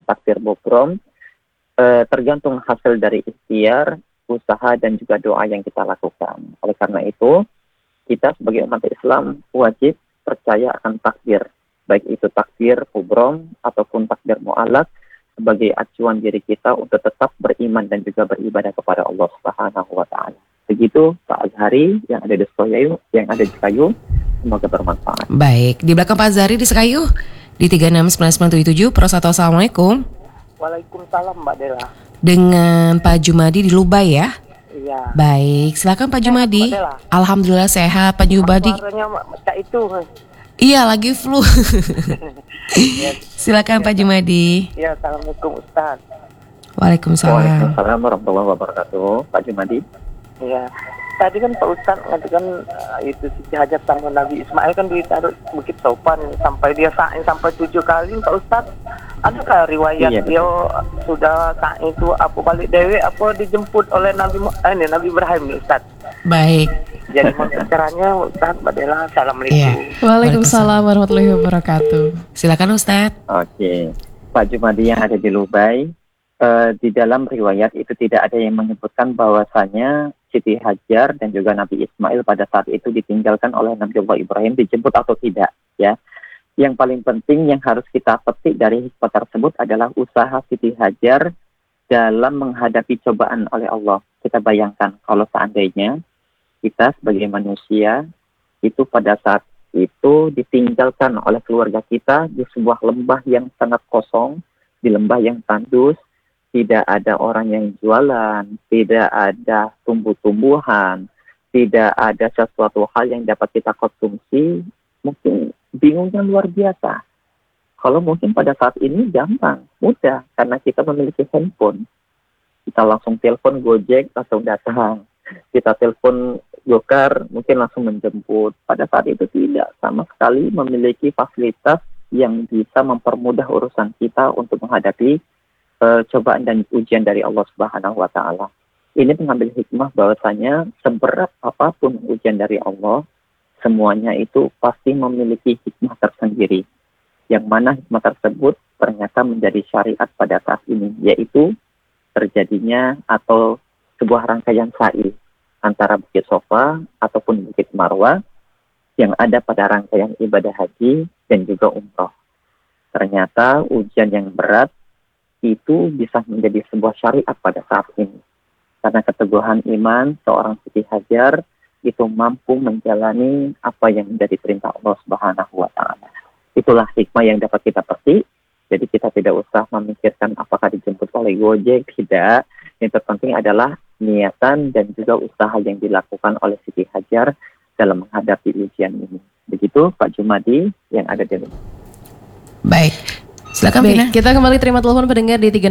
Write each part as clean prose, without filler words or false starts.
takbir bukrom, tergantung hasil dari ikhtiar, usaha dan juga doa yang kita lakukan. Oleh karena itu, kita sebagai umat Islam wajib percaya akan takbir, baik itu takbir kubrom ataupun takbir mu'allaq, sebagai acuan diri kita untuk tetap beriman dan juga beribadah kepada Allah Subhanahu wa Ta'ala. Begitu Pak Azhari yang ada di Sekayu, yang ada di Sekayu, semoga bermanfaat. Baik, di belakang Pak Azhari di Sekayu di 369977 Prosatu. Assalamualaikum. Waalaikumsalam Mbak Dela. Dengan Pak Jumadi di Lubay ya? Iya. Baik, silakan Pak Jumadi. Alhamdulillah sehat Pak Jumadi. Suaranya Mbak itu. Iya, lagi flu. Silakan Pak Jumadi. Ya, assalamualaikum Ustaz. Waalaikumsalam. Waalaikumsalam warahmatullahi wabarakatuh. Pak Jumadi. Iya. Tadi kan Pak Ustaz mengatakan itu Siti Hajar sama Nabi Ismail kan ditaruh Bukit Sopan sampai dia sa'i sampai 7 kali Pak Ustaz. Adakah riwayat dia sudah sa'i itu apa balik dewe apa dijemput oleh Nabi Ibrahim nih Ustaz? Baik. Jadi caranya Ustaz Mbak Dela. Assalamualaikum. Iya. Waalaikumsalam warahmatullahi wabarakatuh. Silakan Ustaz. Oke. Pak Jumadi yang ada di Lubay, di dalam riwayat itu tidak ada yang menyebutkan bahwasanya Siti Hajar dan juga Nabi Ismail pada saat itu ditinggalkan oleh Nabi Allah Ibrahim, dijemput atau tidak, ya. Yang paling penting yang harus kita petik dari hikmah tersebut adalah usaha Siti Hajar dalam menghadapi cobaan oleh Allah. Kita bayangkan kalau seandainya kita sebagai manusia itu pada saat itu ditinggalkan oleh keluarga kita di sebuah lembah yang sangat kosong, di lembah yang tandus, tidak ada orang yang jualan, tidak ada tumbuh-tumbuhan, tidak ada sesuatu hal yang dapat kita konsumsi, mungkin bingungnya luar biasa. Kalau mungkin pada saat ini gampang, mudah, karena kita memiliki handphone. Kita langsung telepon Gojek, langsung datang. Kita telepon Gokar, mungkin langsung menjemput. Pada saat itu tidak sama sekali memiliki fasilitas yang bisa mempermudah urusan kita untuk menghadapi cobaan dan ujian dari Allah Subhanahu wa Ta'ala. Ini mengambil hikmah bahwasanya seberat apapun ujian dari Allah, semuanya itu pasti memiliki hikmah tersendiri. Yang mana hikmah tersebut ternyata menjadi syariat pada saat ini, yaitu terjadinya atau sebuah rangkaian sa'i antara Bukit Sofa ataupun Bukit Marwah yang ada pada rangkaian ibadah haji dan juga umroh. Ternyata ujian yang berat itu bisa menjadi sebuah syariat pada saat ini. Karena keteguhan iman seorang Siti Hajar itu mampu menjalani apa yang menjadi perintah Allah Subhanahu wa Ta'ala. Itulah hikmah yang dapat kita petik. Jadi kita tidak usah memikirkan apakah dijemput oleh Gojek, tidak. Yang terpenting adalah niatan dan juga usaha yang dilakukan oleh Siti Hajar dalam menghadapi ujian ini. Begitu Pak Jumadi yang ada di rumah. Baik. Silakan Baik, Vina. kita kembali terima telepon pendengar di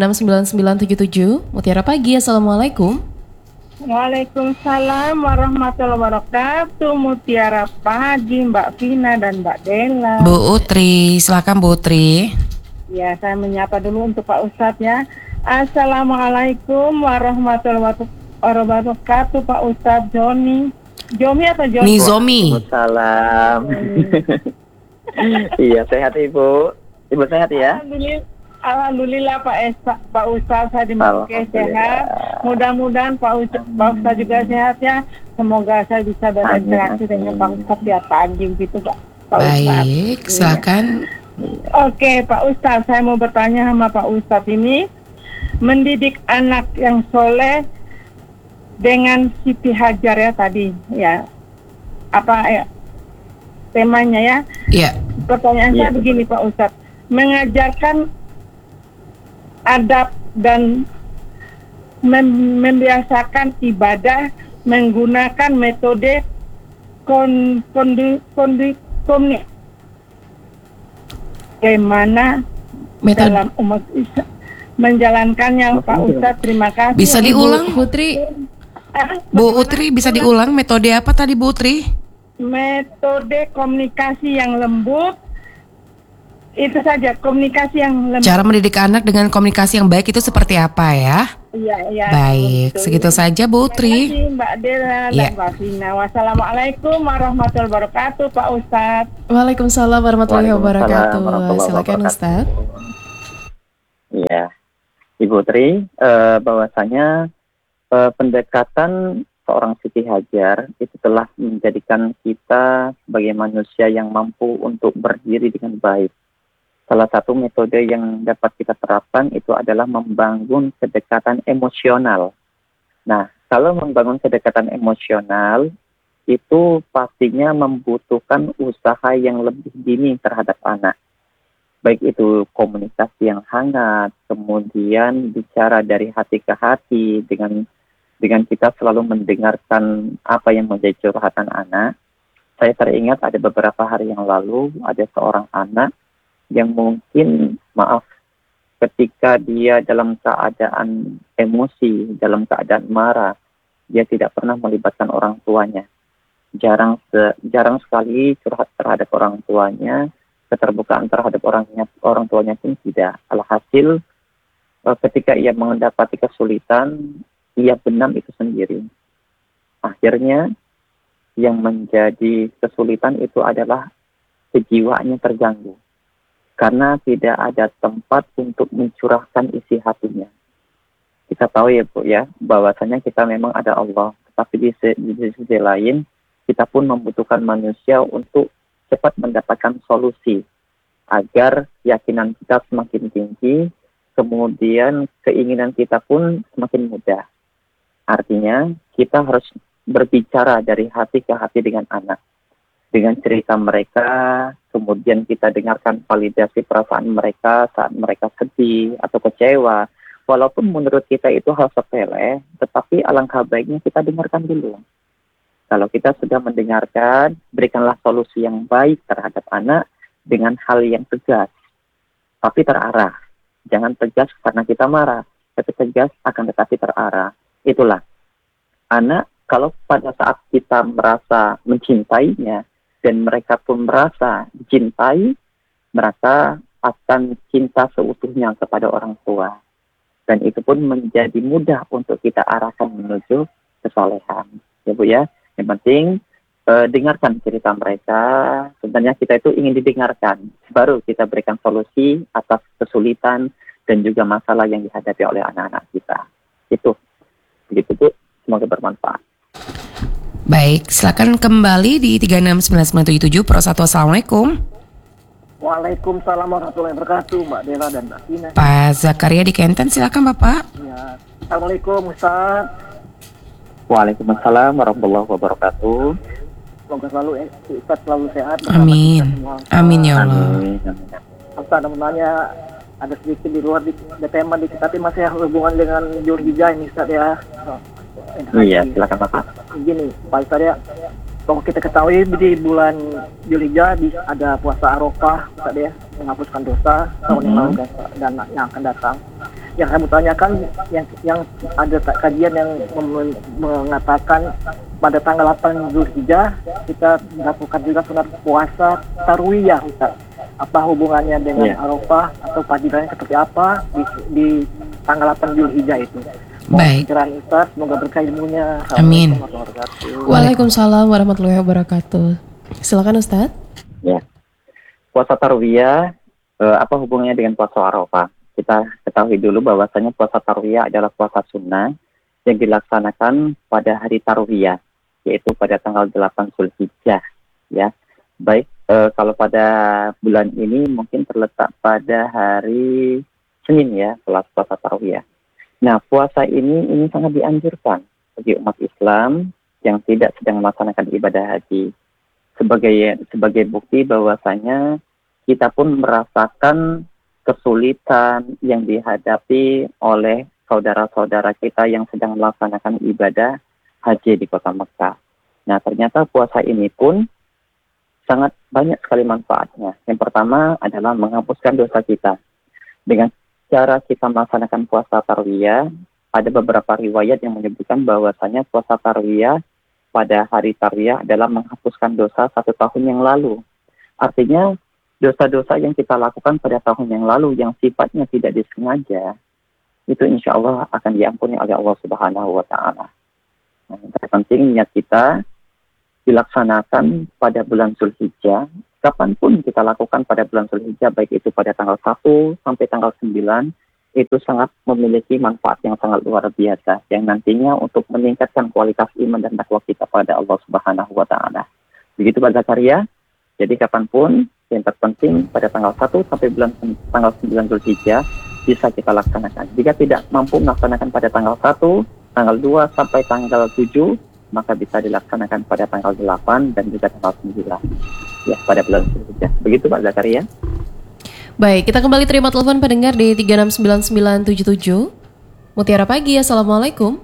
369977. Mutiara pagi, assalamualaikum. Waalaikumsalam warahmatullahi wabarakatuh. Mutiara pagi Mbak Vina dan Mbak Dela. Bu Utri, silakan Bu Utri. Ya, saya menyapa dulu untuk Pak Ustadz ya. Assalamualaikum warahmatullahi wabarakatuh Pak Ustadz Joni. Jomi atau Joni? Nizomi. Salam. Iya, sehat Ibu. Ibu sehat ya? Alhamdulillah Pak Ustadz saya dimasuki sehat. Mudah-mudahan Pak Ustadz juga sehat ya. Semoga saya bisa berinteraksi dengan Pak Ustadz tiap pagi gitu Pak Ustadz. Baik, silakan. Oke Pak Ustadz, saya mau bertanya sama Pak Ustadz ini, mendidik anak yang soleh dengan Siti Hajar ya tadi ya, apa ya temanya ya? Iya. Pertanyaan saya begini Pak Ustadz, mengajarkan adab dan membiasakan ibadah menggunakan metode bagaimana dalam umat Islam menjalankannya Pak Ustadz. Terima kasih. Bisa diulang Putri? Bu Utri, bisa diulang metode apa tadi Bu Utri? Metode komunikasi yang lembut. Itu saja, komunikasi yang lembut. Cara mendidik anak dengan komunikasi yang baik itu seperti apa ya? Iya. Baik, betul. segitu saja Bu Utri. Terima kasih Mbak Dela dan Mbak Vina. Wassalamualaikum warahmatullahi wabarakatuh Pak Ustadz. Waalaikumsalam warahmatullahi wabarakatuh. Waalaikumsalam warahmatullahi Silakan wabarakatuh. Ustadz. Iya, Ibu Tri, bahwasanya pendekatan seorang Siti Hajar itu telah menjadikan kita sebagai manusia yang mampu untuk berdiri dengan baik. Salah satu metode yang dapat kita terapkan itu adalah membangun kedekatan emosional. Nah, kalau membangun kedekatan emosional, itu pastinya membutuhkan usaha yang lebih dini terhadap anak. Baik itu komunikasi yang hangat, kemudian bicara dari hati ke hati dengan kita selalu mendengarkan apa yang menjadi curhatan anak. Saya teringat ada beberapa hari yang lalu ada seorang anak yang mungkin, maaf, ketika dia dalam keadaan emosi, dalam keadaan marah, dia tidak pernah melibatkan orang tuanya. Jarang sekali curhat terhadap orang tuanya, keterbukaan terhadap orang tuanya pun tidak. Alhasil, ketika ia mendapati kesulitan, ia benam itu sendiri. Akhirnya, yang menjadi kesulitan itu adalah kejiwaannya terganggu. Karena tidak ada tempat untuk mencurahkan isi hatinya. Kita tahu ya Bu ya, bahwasanya kita memang ada Allah. Tetapi di sisi lain, kita pun membutuhkan manusia untuk cepat mendapatkan solusi. Agar keyakinan kita semakin tinggi, kemudian keinginan kita pun semakin mudah. Artinya, kita harus berbicara dari hati ke hati dengan anak. Dengan cerita mereka, kemudian kita dengarkan validasi perasaan mereka saat mereka sedih atau kecewa. Walaupun menurut kita itu hal sepele, tetapi alangkah baiknya kita dengarkan dulu. Kalau kita sudah mendengarkan, berikanlah solusi yang baik terhadap anak dengan hal yang tegas, tapi terarah. Jangan tegas karena kita marah, tapi tegas akan tetapi terarah. Itulah, anak kalau pada saat kita merasa mencintainya, dan mereka pun merasa dicintai, mereka akan cinta seutuhnya kepada orang tua. Dan itu pun menjadi mudah untuk kita arahkan menuju kesolehan. Ya Bu ya, yang penting dengarkan cerita mereka. Sebenarnya kita itu ingin didengarkan. Baru kita berikan solusi atas kesulitan dan juga masalah yang dihadapi oleh anak-anak kita. Itu. Begitu Bu, semoga bermanfaat. Baik, silakan kembali di 369977 Pro 1. Assalamualaikum. Waalaikumsalam warahmatullahi wabarakatuh, Mbak Dela dan Mbak Tina. Pak Zakaria di Kenten, silakan Bapak. Ya. Assalamualaikum Ustaz. Waalaikumsalam warahmatullahi wabarakatuh. Semoga selalu Ustaz selalu sehat. Amin. Amin ya Allah. Amin. Ustaz menanya ada sedikit di luar ada tema dikit, tapi masih hubungan dengan Zulhijjah ini Ustaz ya. Iya, silakan Bapak. Gini, Pak Ustaz ya, kalau kita ketahui di bulan Zulhijjah ada puasa Arafah, Ustaz ya, menghapuskan dosa tahun yang lalu dan yang akan datang. Yang saya mau tanyakan, yang ada kajian yang mengatakan pada tanggal 8 Zulhijjah kita melakukan juga sunat puasa tarwiyah, Ustaz. Apa hubungannya dengan Arafah atau fadilahnya seperti apa di tanggal 8 Zulhijjah itu? Baik. Ustaz, semoga berkah ilmunya. Amin. Waalaikumsalam warahmatullahi wabarakatuh. Silakan Ustaz. Ya. Puasa tarwiyah, apa hubungannya dengan puasa Arafah? Kita ketahui dulu bahwasanya puasa tarwiyah adalah puasa sunnah yang dilaksanakan pada hari tarwiyah, yaitu pada tanggal 8 Zulhijjah. Ya. Baik, kalau pada bulan ini mungkin terletak pada hari Senin ya, setelah puasa tarwiyah. Nah, puasa ini sangat dianjurkan bagi umat Islam yang tidak sedang melaksanakan ibadah haji. Sebagai bukti bahwasanya kita pun merasakan kesulitan yang dihadapi oleh saudara-saudara kita yang sedang melaksanakan ibadah haji di kota Mekah. Nah, ternyata puasa ini pun sangat banyak sekali manfaatnya. Yang pertama adalah menghapuskan dosa kita. Dengan cara kita melaksanakan puasa tarwiyah, ada beberapa riwayat yang menyebutkan bahwasanya puasa tarwiyah pada hari tarwiyah adalah menghapuskan dosa 1 tahun yang lalu. Artinya dosa-dosa yang kita lakukan pada tahun yang lalu yang sifatnya tidak disengaja, itu insya Allah akan diampuni oleh Allah Subhanahu wa Ta'ala. Nah, yang terpenting niat kita dilaksanakan pada bulan Zulhijjah. Kapanpun kita lakukan pada bulan Zulhijjah, baik itu pada tanggal 1 sampai tanggal 9, itu sangat memiliki manfaat yang sangat luar biasa yang nantinya untuk meningkatkan kualitas iman dan takwa kita pada Allah Subhanahu wa taala. Begitu Pak Zakaria. Jadi kapanpun yang terpenting pada tanggal 1 sampai tanggal 9 Zulhijjah bisa kita laksanakan. Jika tidak mampu melaksanakan pada tanggal 1, tanggal 2 sampai tanggal 7, maka bisa dilaksanakan pada tanggal 8 dan juga tanggal 9. Ya, pada bulan Zulhijjah. Begitu Pak Zakaria. Baik, kita kembali terima telepon pendengar di 369977. Mutiara Pagi, Assalamualaikum.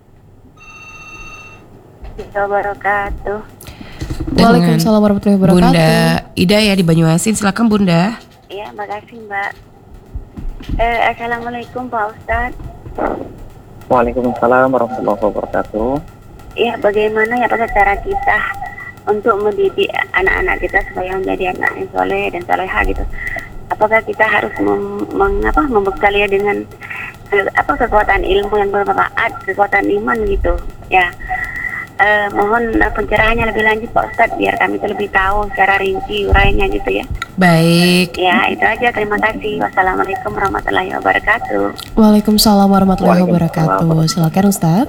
Wabarakatuh. Waalaikumsalam warahmatullahi wabarakatuh. Bunda Ida ya di Banyuasin, silakan Bunda. Iya, makasih Mbak. Assalamualaikum Pak Ustadz. Waalaikumsalam warahmatullahi wabarakatuh. Ya, bagaimana ya Pak cara kita untuk mendidik anak-anak kita supaya menjadi anak yang soleh dan soleha gitu? Apakah kita harus membekali dengan kekuatan ilmu yang bermanfaat, kekuatan iman gitu? Ya. Mohon pencerahannya lebih lanjut Pak Ustadz biar kami lebih tahu secara rinci urainya gitu ya. Baik. Ya itu aja, terima kasih. Wassalamualaikum warahmatullahi wabarakatuh. Waalaikumsalam warahmatullahi wabarakatuh. Silakan Ustadz.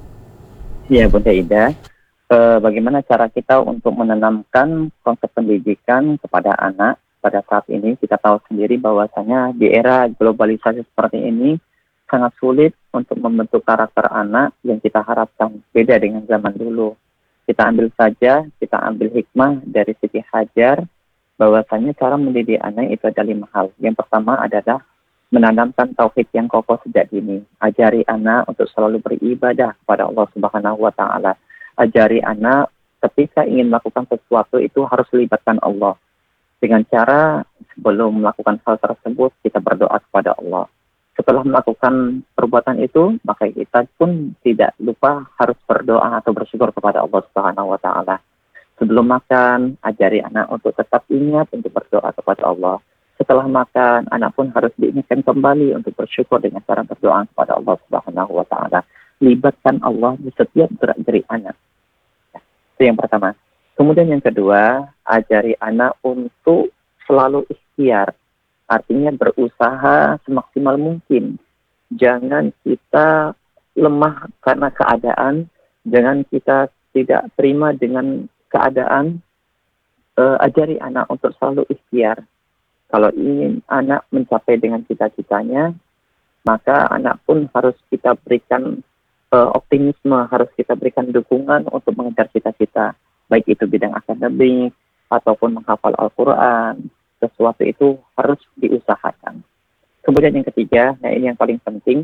Ya Bunda Ida, bagaimana cara kita untuk menanamkan konsep pendidikan kepada anak pada saat ini? Kita tahu sendiri bahwasanya di era globalisasi seperti ini sangat sulit untuk membentuk karakter anak yang kita harapkan, beda dengan zaman dulu. Kita ambil hikmah dari Siti Hajar, bahwasanya cara mendidik anak itu ada 5 hal. Yang pertama adalah menanamkan tauhid yang kokoh sejak dini. Ajari anak untuk selalu beribadah kepada Allah Subhanahu wa taala. Ajari anak ketika ingin melakukan sesuatu itu harus libatkan Allah. Dengan cara sebelum melakukan hal tersebut kita berdoa kepada Allah. Setelah melakukan perbuatan itu, maka kita pun tidak lupa harus berdoa atau bersyukur kepada Allah Subhanahu wa taala. Sebelum makan, ajari anak untuk tetap ingat untuk berdoa kepada Allah. Setelah makan, anak pun harus diingatkan kembali untuk bersyukur dengan cara berdoa kepada Allah Subhanahu wa taala. Libatkan Allah di setiap gerak-gerik anak. Itu yang pertama. Kemudian yang kedua, ajari anak untuk selalu ikhtiar. Artinya berusaha semaksimal mungkin. Jangan kita lemah karena keadaan. Jangan kita tidak terima dengan keadaan. Ajari anak untuk selalu ikhtiar. Kalau ingin anak mencapai dengan cita-citanya, maka anak pun harus kita berikan optimisme, harus kita berikan dukungan untuk mengejar cita-cita. Baik itu bidang akademik, ataupun menghafal Al-Quran. Sesuatu itu harus diusahakan. Kemudian yang ketiga, nah ini yang paling penting,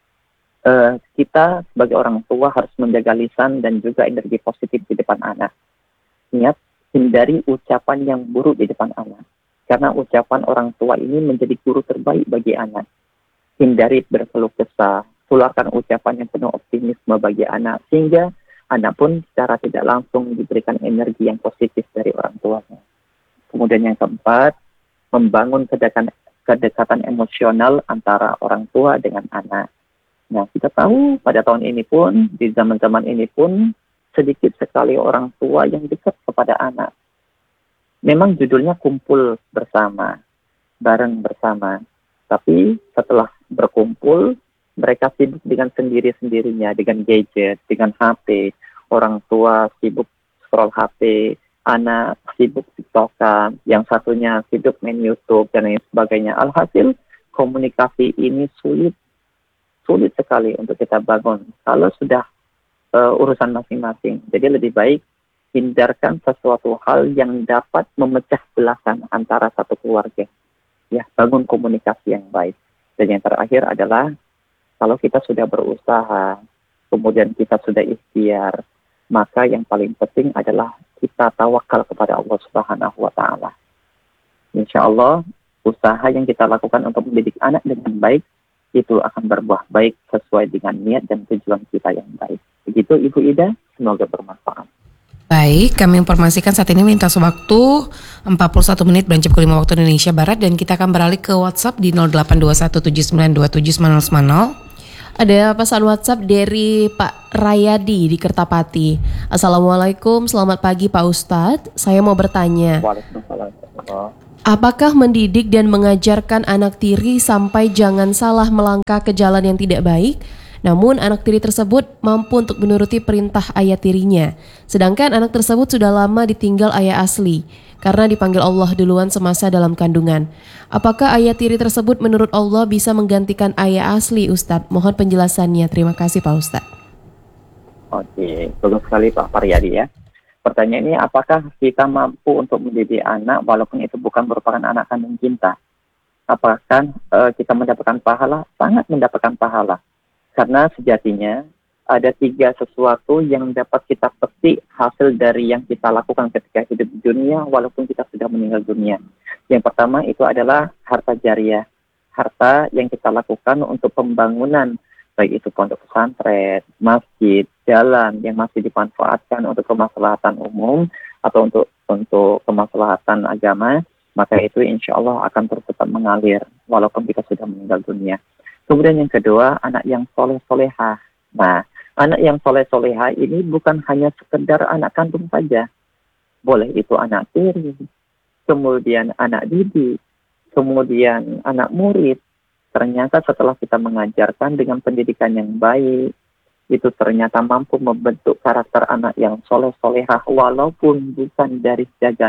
kita sebagai orang tua harus menjaga lisan dan juga energi positif di depan anak. Ingat, hindari ucapan yang buruk di depan anak. Karena ucapan orang tua ini menjadi guru terbaik bagi anak. Hindari berkeluh kesah, tularkan ucapan yang penuh optimisme bagi anak, sehingga anak pun secara tidak langsung diberikan energi yang positif dari orang tuanya. Kemudian yang keempat, membangun kedekatan emosional antara orang tua dengan anak. Nah, kita tahu pada tahun ini pun, di zaman-zaman ini pun, sedikit sekali orang tua yang dekat kepada anak. Memang judulnya kumpul bersama, bareng bersama. Tapi setelah berkumpul, mereka sibuk dengan sendiri-sendirinya, dengan gadget, dengan HP. Orang tua sibuk scroll HP, anak sibuk TikTokan, yang satunya sibuk main YouTube dan lain sebagainya. Alhasil komunikasi ini sulit sekali untuk kita bangun kalau sudah urusan masing-masing. Jadi lebih baik hindarkan sesuatu hal yang dapat memecah belahkan antara satu keluarga. Ya, bangun komunikasi yang baik. Dan yang terakhir adalah kalau kita sudah berusaha, kemudian kita sudah ikhtiar, maka yang paling penting adalah kita tawakal kepada Allah Subhanahu wa taala. Insya Allah, usaha yang kita lakukan untuk mendidik anak dengan baik itu akan berbuah baik sesuai dengan niat dan tujuan kita yang baik. Begitu Ibu Ida, semoga bermanfaat. Baik, kami informasikan saat ini lintas waktu 41 menit beranjak pukul 5 waktu Indonesia Barat, dan kita akan beralih ke WhatsApp di 0821792790. Ada pesan WhatsApp dari Pak Rayadi di Kertapati. Assalamualaikum, selamat pagi Pak Ustadz. Saya mau bertanya, Waalaikumsalam. apakah mendidik dan mengajarkan anak tiri sampai jangan salah melangkah ke jalan yang tidak baik, namun anak tiri tersebut mampu untuk menuruti perintah ayah tirinya, sedangkan anak tersebut sudah lama ditinggal ayah asli karena dipanggil Allah duluan semasa dalam kandungan. Apakah ayah tiri tersebut menurut Allah bisa menggantikan ayah asli, Ustadz? Mohon penjelasannya. Terima kasih Pak Ustadz. Oke, bagus sekali Pak Paryadi ya. Pertanyaannya, apakah kita mampu untuk mendidik anak walaupun itu bukan merupakan anak kandung kita? Apakah kita mendapatkan pahala? Sangat mendapatkan pahala. Karena sejatinya ada 3 sesuatu yang dapat kita petik hasil dari yang kita lakukan ketika hidup di dunia walaupun kita sudah meninggal dunia. Yang pertama itu adalah harta jariah. Harta yang kita lakukan untuk pembangunan, baik itu pondok pesantren, masjid, jalan yang masih dimanfaatkan untuk kemaslahatan umum atau untuk kemaslahatan agama, maka itu insya Allah akan terus tetap mengalir walaupun kita sudah meninggal dunia. Kemudian yang kedua, anak yang soleh-solehah. Nah, anak yang soleh-solehah ini bukan hanya sekedar anak kandung saja. Boleh itu anak tiri, kemudian anak didik, kemudian anak murid. Ternyata setelah kita mengajarkan dengan pendidikan yang baik, itu ternyata mampu membentuk karakter anak yang soleh-solehah walaupun bukan dari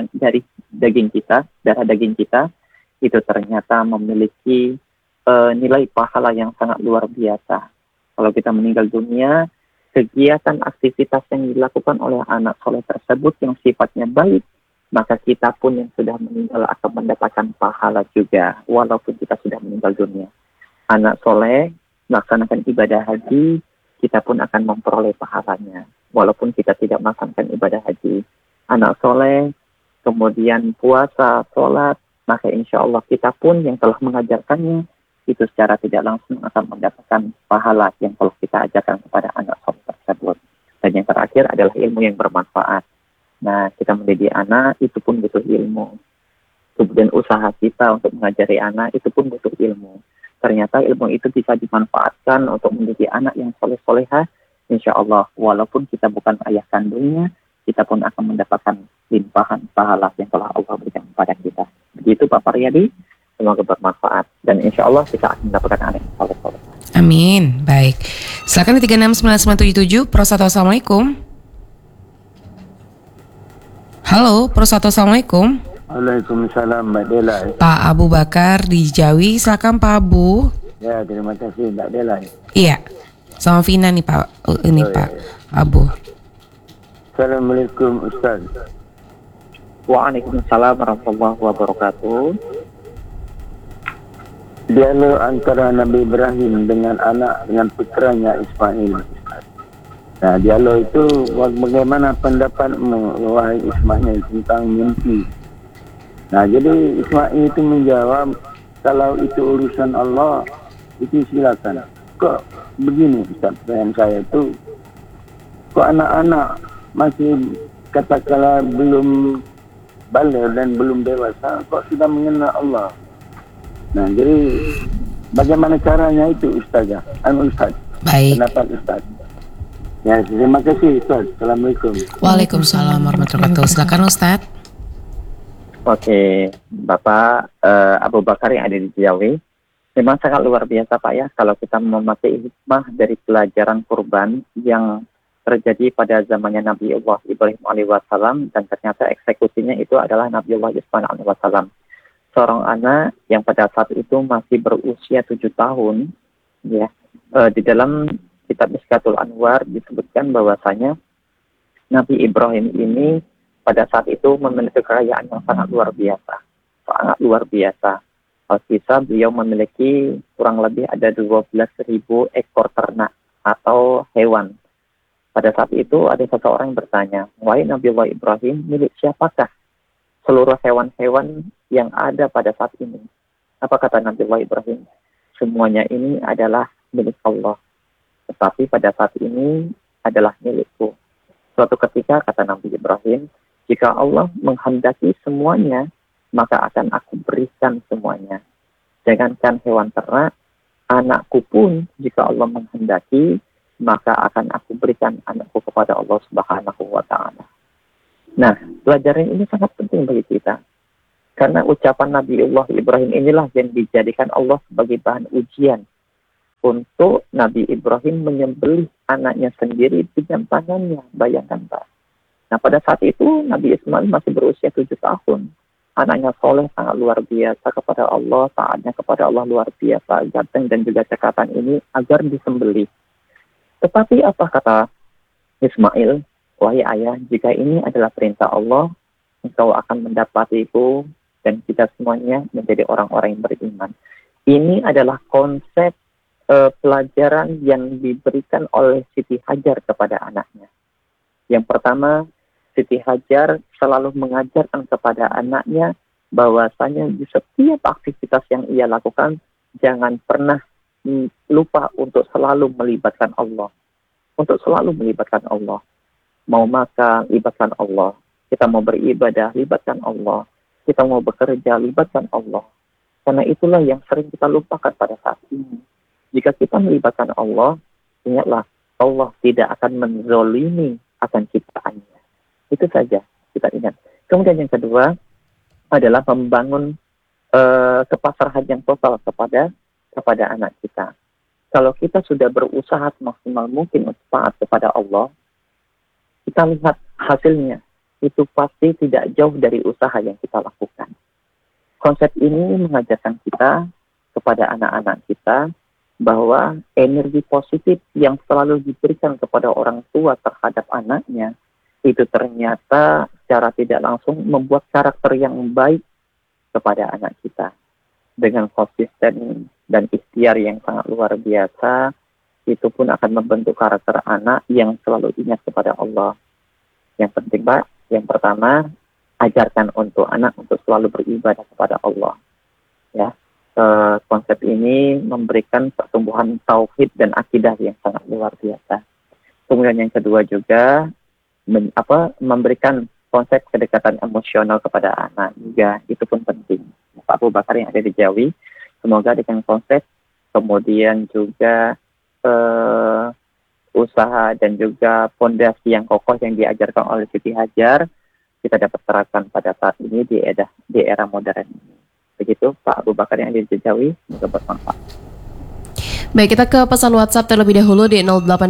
daging kita, darah daging kita, itu ternyata memiliki nilai pahala yang sangat luar biasa. Kalau kita meninggal dunia, kegiatan aktivitas yang dilakukan oleh anak soleh tersebut yang sifatnya baik, maka kita pun yang sudah meninggal akan mendapatkan pahala juga, walaupun kita sudah meninggal dunia. Anak soleh melaksanakan ibadah haji, kita pun akan memperoleh pahalanya, walaupun kita tidak melaksanakan ibadah haji. Anak soleh, kemudian puasa, sholat, maka insya Allah kita pun yang telah mengajarkannya, itu secara tidak langsung akan mendapatkan pahala yang telah kita ajarkan kepada anak soleh tersebut. Dan yang terakhir adalah ilmu yang bermanfaat. Nah, kita mendidik anak, itu pun butuh ilmu. Kemudian usaha kita untuk mengajari anak, itu pun butuh ilmu. Ternyata ilmu itu bisa dimanfaatkan untuk mendidik anak yang soleh-solehah, insya Allah, walaupun kita bukan ayah kandungnya, kita pun akan mendapatkan limpahan pahala yang telah Allah berikan kepada kita. Begitu Pak Paryadi. Semoga bermanfaat dan insya Allah kita akan mendapatkan anak yang soleh-soleh. Amin. Baik. Silakan di 369977 Prosato. Assalamualaikum. Halo, Prosato. Assalamualaikum. Waalaikumsalam Mbak Dela. Pak Abu Bakar di Jawi. Silakan Pak Abu. Ya, terima kasih Mbak Dela. Iya. Sama Vina nih Pak. Ini Pak Abu. Assalamualaikum Ustaz. Waalaikumsalam warahmatullahi wabarakatuh. Dialog antara Nabi Ibrahim dengan putranya Ismail. Nah, dialog itu bagaimana pendapatmu wahai Ismail tentang mimpi? Nah, jadi Ismail itu menjawab, kalau itu urusan Allah, itu silakan. Kok begini Ustaz, pertanyaan saya itu, kok anak-anak masih katakanlah belum balik dan belum dewasa, kok sudah mengenal Allah? Nah, jadi bagaimana caranya itu Ustaz? Ustaz. Baik. Pendapat Ustaz. Ya, terima kasih Ustaz. Assalamualaikum. Waalaikumsalam warahmatullahi wabarakatuh. Silakan Ustaz. Oke, Bapak Abu Bakar yang ada di Jawi, memang sangat luar biasa Pak ya, kalau kita memakai hikmah dari pelajaran kurban yang terjadi pada zamannya Nabi Allah Ibrahim alaihissalam, dan ternyata eksekusinya itu adalah Nabi Allah Ismail alaihissalam. Seorang anak yang pada saat itu masih berusia 7 tahun, ya, di dalam kitab Miskatul Anwar disebutkan bahwasanya Nabi Ibrahim ini pada saat itu memiliki kekayaan yang sangat luar biasa. Alkisah beliau memiliki kurang lebih ada 12.000 ekor ternak atau hewan. Pada saat itu ada seseorang yang bertanya, wahai Nabi Allah Ibrahim, milik siapakah seluruh hewan-hewan yang ada pada saat ini? Apa kata Nabi Allah Ibrahim? Semuanya ini adalah milik Allah, tetapi pada saat ini adalah milikku. Suatu ketika kata Nabi Ibrahim, jika Allah menghendaki semuanya, maka akan aku berikan semuanya. Jangankan hewan ternak, anakku pun jika Allah menghendaki, maka akan aku berikan anakku kepada Allah Subhanahu wa Ta'ala. Nah, pelajaran ini sangat penting bagi kita. Karena ucapan Nabiullah Ibrahim inilah yang dijadikan Allah sebagai bahan ujian untuk Nabi Ibrahim menyembelih anaknya sendiri dengan tangannya. Bayangkan, Pak. Nah, pada saat itu Nabi Ismail masih berusia 7 tahun. Anaknya soleh, sangat luar biasa kepada Allah, taatnya kepada Allah luar biasa, ganteng dan juga cekatan ini agar disembelih. Tetapi apa kata Ismail? Wahai ayah, jika ini adalah perintah Allah, engkau akan mendapatiku dan kita semuanya menjadi orang-orang yang beriman. Ini adalah konsep pelajaran yang diberikan oleh Siti Hajar kepada anaknya. Yang pertama, Siti Hajar selalu mengajarkan kepada anaknya bahwasanya di setiap aktivitas yang ia lakukan, jangan pernah lupa untuk selalu melibatkan Allah. Untuk selalu melibatkan Allah. Mau makan, libatkan Allah. Kita mau beribadah, libatkan Allah. Kita mau bekerja, libatkan Allah. Karena itulah yang sering kita lupakan pada saat ini. Jika kita melibatkan Allah, ingatlah, Allah tidak akan menzolimi akan ciptaannya. Itu saja kita ingat. Kemudian yang kedua adalah membangun kepasrahan yang total kepada anak kita. Kalau kita sudah berusaha maksimal mungkin untuk taat kepada Allah, kita lihat hasilnya. Itu pasti tidak jauh dari usaha yang kita lakukan. Konsep ini mengajarkan kita kepada anak-anak kita bahwa energi positif yang selalu diberikan kepada orang tua terhadap anaknya itu ternyata secara tidak langsung membuat karakter yang baik kepada anak kita. Dengan konsisten dan ikhtiar yang sangat luar biasa, itu pun akan membentuk karakter anak yang selalu ingat kepada Allah. Yang penting, Pak, yang pertama, ajarkan untuk anak untuk selalu beribadah kepada Allah. Ya, konsep ini memberikan pertumbuhan tauhid dan akidah yang sangat luar biasa. Kemudian yang kedua juga memberikan konsep kedekatan emosional kepada anak juga, itu pun penting. Pak Abu Bakar yang ada di Jawi, semoga dengan konsep kemudian juga usaha dan juga fondasi yang kokoh yang diajarkan oleh Siti Hajar kita dapat terapkan pada saat ini di era modern ini. Begitu Pak Abu Bakar yang dijawi, semoga bermanfaat. Baik, kita ke pesan WhatsApp terlebih dahulu di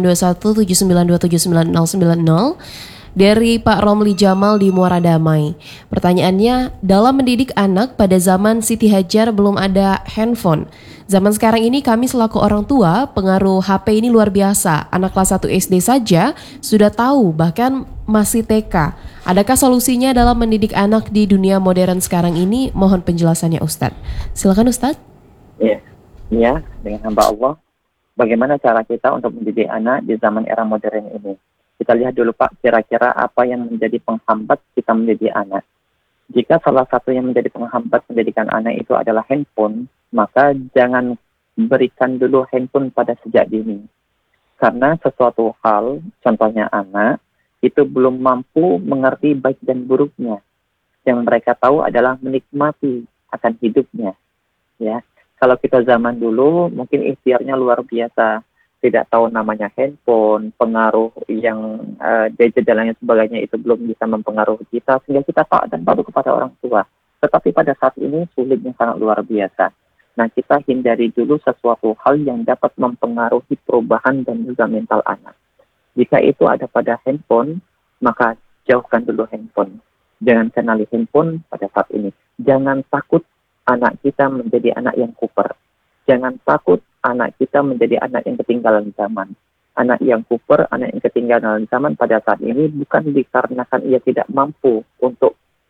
082179279090 dari Pak Romli Jamal di Muara Damai. Pertanyaannya, dalam mendidik anak pada zaman Siti Hajar belum ada handphone. Zaman sekarang ini kami selaku orang tua, pengaruh HP ini luar biasa. Anak kelas 1 SD saja sudah tahu, bahkan masih TK. Adakah solusinya dalam mendidik anak di dunia modern sekarang ini? Mohon penjelasannya Ustadz. Silakan Ustadz. Iya, dengan hamba Allah. Bagaimana cara kita untuk mendidik anak di zaman era modern ini? Kita lihat dulu Pak, kira-kira apa yang menjadi penghambat kita mendidik anak. Jika salah satu yang menjadi penghambat pendidikan anak itu adalah handphone, maka jangan berikan dulu handphone pada sejak dini. Karena sesuatu hal, contohnya anak, itu belum mampu mengerti baik dan buruknya. Yang mereka tahu adalah menikmati akan hidupnya. Ya, kalau kita zaman dulu, mungkin ikhtiarnya luar biasa. Tidak tahu namanya handphone, pengaruh yang gadget dan lain sebagainya itu belum bisa mempengaruhi kita, sehingga kita taat dan patuh kepada orang tua. Tetapi pada saat ini sulitnya sangat luar biasa. Nah, kita hindari dulu sesuatu hal yang dapat mempengaruhi perubahan dan juga mental anak. Jika itu ada pada handphone, maka jauhkan dulu handphone. Jangan kenali handphone pada saat ini. Jangan takut anak kita menjadi anak yang kuper. Jangan takut anak kita menjadi anak yang ketinggalan zaman. Anak yang kuper, anak yang ketinggalan zaman pada saat ini bukan dikarenakan ia tidak mampu untuk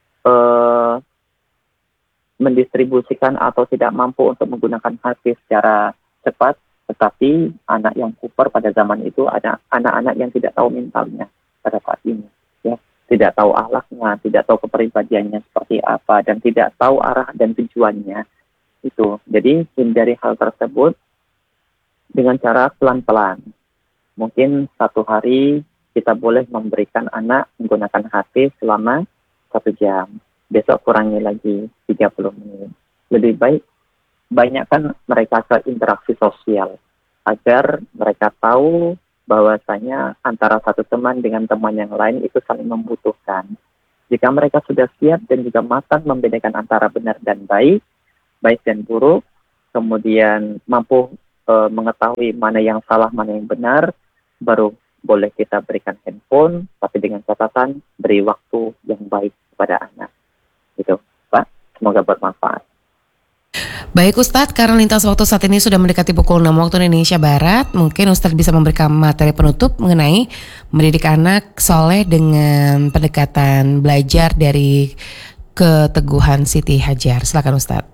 mendistribusikan atau tidak mampu untuk menggunakan HP secara cepat, tetapi anak yang kuper pada zaman itu ada anak-anak yang tidak tahu mentalnya pada saat ini. Ya, tidak tahu akhlaknya, tidak tahu kepribadiannya seperti apa, dan tidak tahu arah dan tujuannya. Itu. Jadi hindari hal tersebut dengan cara pelan-pelan. Mungkin satu hari kita boleh memberikan anak menggunakan HP selama 1 jam. Besok kurangi lagi 30 menit. Lebih baik banyakkan mereka ke interaksi sosial agar mereka tahu bahwasanya antara satu teman dengan teman yang lain itu saling membutuhkan. Jika mereka sudah siap dan juga matang membedakan antara benar dan baik, baik dan buruk, kemudian mampu mengetahui mana yang salah, mana yang benar, baru boleh kita berikan handphone, tapi dengan catatan beri waktu yang baik kepada anak. Gitu, Pak. Semoga bermanfaat. Baik Ustadz, karena lintas waktu saat ini sudah mendekati pukul 6 waktu Indonesia Barat, mungkin Ustadz bisa memberikan materi penutup mengenai mendidik anak soleh dengan pendekatan belajar dari keteguhan Siti Hajar. Silakan Ustadz.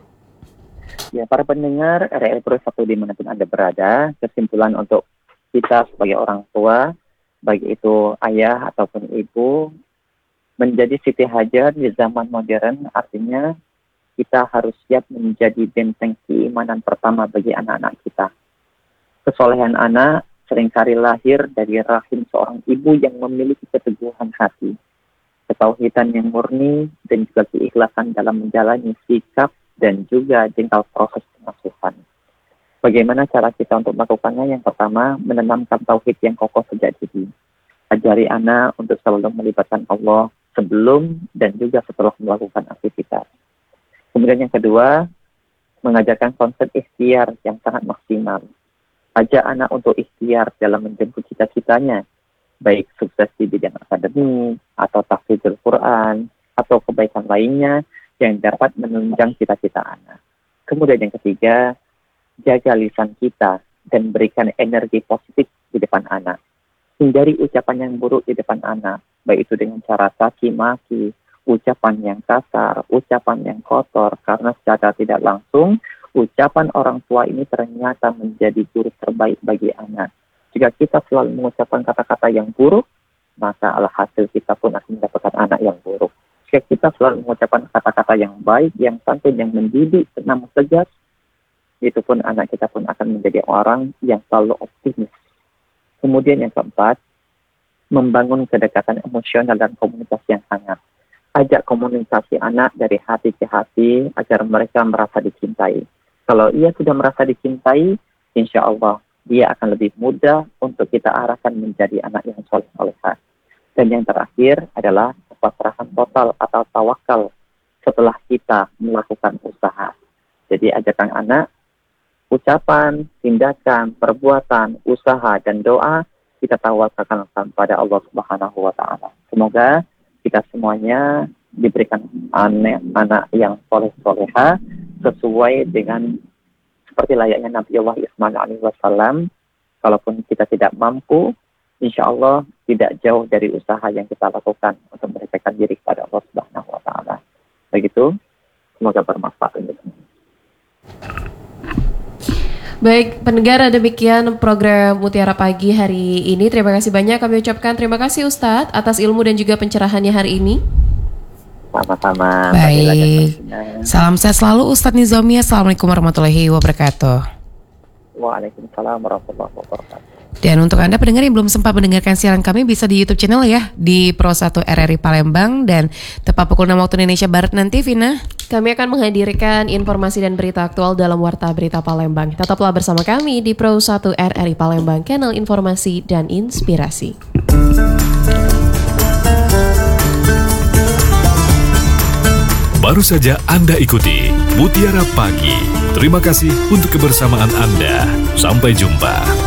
Ya, para pendengar RRI Pro 1 dimanapun Anda berada, kesimpulan untuk kita sebagai orang tua, baik itu ayah ataupun ibu, menjadi Siti Hajar di zaman modern artinya kita harus siap menjadi benteng keimanan pertama bagi anak-anak kita. Kesolehan anak seringkali lahir dari rahim seorang ibu yang memiliki keteguhan hati, ketauhidan yang murni, dan juga keikhlasan dalam menjalani sikap dan juga jengkal proses pengasuhan. Bagaimana cara kita untuk melakukannya? Yang pertama, menanamkan tauhid yang kokoh sejak dini. Ajari anak untuk selalu melibatkan Allah sebelum dan juga setelah melakukan aktivitas. Kemudian yang kedua, mengajarkan konsep ikhtiar yang sangat maksimal. Ajak anak untuk ikhtiar dalam menjemput cita-citanya, baik sukses di bidang akademik, atau tahfidzul Quran, atau kebaikan lainnya yang dapat menunjang cita-cita anak. Kemudian yang ketiga, jaga lisan kita dan berikan energi positif di depan anak. Hindari ucapan yang buruk di depan anak, baik itu dengan cara caci maki, ucapan yang kasar, ucapan yang kotor, karena secara tidak langsung, ucapan orang tua ini ternyata menjadi guru terbaik bagi anak. Jika kita selalu mengucapkan kata-kata yang buruk, maka alhasil kita pun akan mendapatkan anak yang buruk. Jika kita selalu mengucapkan kata-kata yang baik, yang santun, yang mendidik, namun tegas, itu pun anak kita pun akan menjadi orang yang selalu optimis. Kemudian yang keempat, membangun kedekatan emosional dan komunikasi yang hangat. Ajak komunikasi anak dari hati ke hati agar mereka merasa dicintai. Kalau ia sudah merasa dicintai, insya Allah dia akan lebih mudah untuk kita arahkan menjadi anak yang soleh-solehah. Dan yang terakhir adalah kepasrahan total atau tawakal setelah kita melakukan usaha. Jadi ajarkan anak, ucapan, tindakan, perbuatan, usaha, dan doa kita tawakalkan pada Allah Subhanahu wa Ta'ala. Semoga kita semuanya diberikan anak yang soleh-soleha sesuai dengan seperti layaknya Nabi Allah Ismail alaihi wasallam. Kalaupun kita tidak mampu, insya Allah tidak jauh dari usaha yang kita lakukan untuk mendekatkan diri kepada Allah Subhanahu wa Ta'ala. Begitu, semoga bermanfaat untuk semua. Baik, pendengar, demikian program Mutiara Pagi hari ini. Terima kasih banyak kami ucapkan. Terima kasih Ustadz atas ilmu dan juga pencerahannya hari ini. Sama-sama. Baik, salam sehat selalu Ustadz Nizami. Assalamualaikum warahmatullahi wabarakatuh. Waalaikumsalam warahmatullahi wabarakatuh. Dan untuk Anda pendengar yang belum sempat mendengarkan siaran kami, bisa di YouTube channel ya, di Pro 1 RRI Palembang. Dan tepat pukul 6 waktu Indonesia Barat nanti, Vina, kami akan menghadirkan informasi dan berita aktual dalam Warta Berita Palembang. Tetaplah bersama kami di Pro 1 RRI Palembang, kanal informasi dan inspirasi. Baru saja Anda ikuti Mutiara Pagi. Terima kasih untuk kebersamaan Anda. Sampai jumpa.